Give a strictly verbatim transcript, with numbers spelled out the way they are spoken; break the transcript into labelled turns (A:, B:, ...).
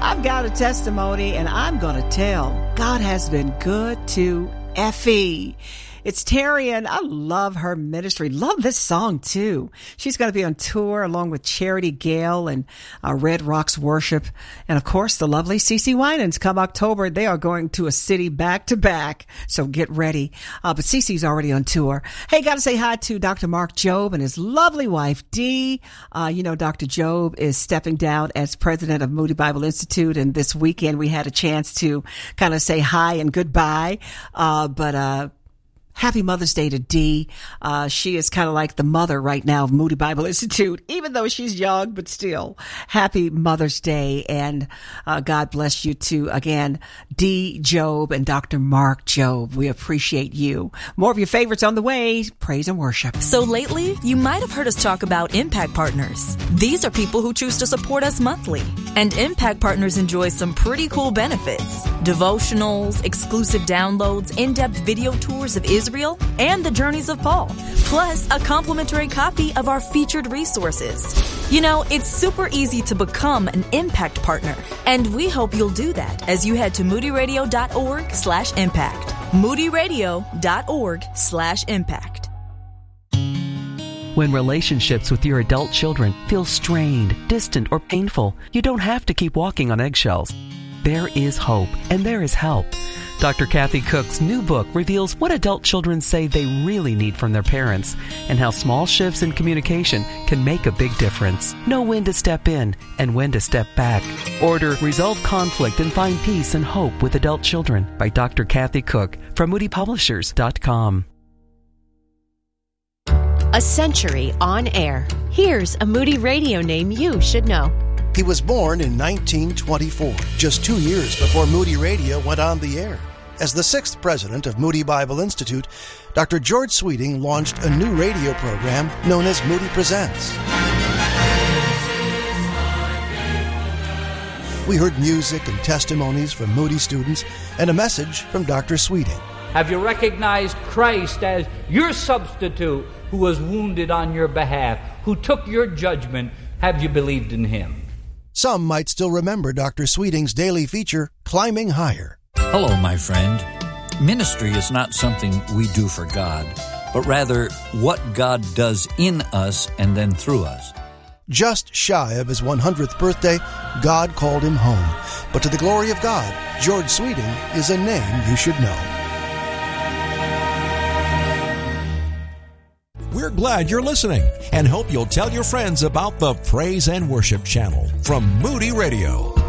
A: I've got a testimony, and I'm going to tell. God has been good to Effie. It's Terry, and I love her ministry. Love this song, too. She's going to be on tour along with Charity Gale and uh, Red Rocks Worship. And, of course, the lovely CeCe Winans. Come October, they are going to a city back-to-back, so get ready. Uh, but CeCe's already on tour. Hey, got to say hi to Doctor Mark Jobe and his lovely wife, Dee. Uh, you know, Doctor Jobe is stepping down as president of Moody Bible Institute, and this weekend we had a chance to kind of say hi and goodbye. Uh, but, uh, Happy Mother's Day to Dee. Uh, she is kind of like the mother right now of Moody Bible Institute, even though she's young, but still. Happy Mother's Day, and uh, God bless you too. Again, Dee Jobe and Doctor Mark Jobe. We appreciate you. More of your favorites on the way. Praise and worship.
B: So lately, you might have heard us talk about Impact Partners. These are people who choose to support us monthly. And Impact Partners enjoy some pretty cool benefits. Devotionals, exclusive downloads, in-depth video tours of Israel, Israel and the journeys of Paul, plus a complimentary copy of our featured resources. You know, it's super easy to become an Impact Partner, and we hope you'll do that as you head to moodyradio.org slash impact. moodyradio.org slash impact.
C: When relationships with your adult children feel strained, distant, or painful, you don't have to keep walking on eggshells. There is hope, and there is help. Doctor Kathy Cook's new book reveals what adult children say they really need from their parents and how small shifts in communication can make a big difference. Know when to step in and when to step back. Order Resolve Conflict and Find Peace and Hope with Adult Children by Doctor Kathy Cook from moody publishers dot com.
D: A century on air. Here's a Moody Radio name you should know.
E: He was born in nineteen twenty-four, just two years before Moody Radio went on the air. As the sixth president of Moody Bible Institute, Doctor George Sweeting launched a new radio program known as Moody Presents. We heard music and testimonies from Moody students and a message from Doctor Sweeting.
F: Have you recognized Christ as your substitute who was wounded on your behalf, who took your judgment? Have you believed in him?
E: Some might still remember Doctor Sweeting's daily feature, Climbing Higher.
G: Hello, my friend. Ministry is not something we do for God, but rather what God does in us and then through us.
E: Just shy of his one hundredth birthday, God called him home. But to the glory of God, George Sweeting is a name you should know.
H: We're glad you're listening and hope you'll tell your friends about the Praise and Worship channel from Moody Radio.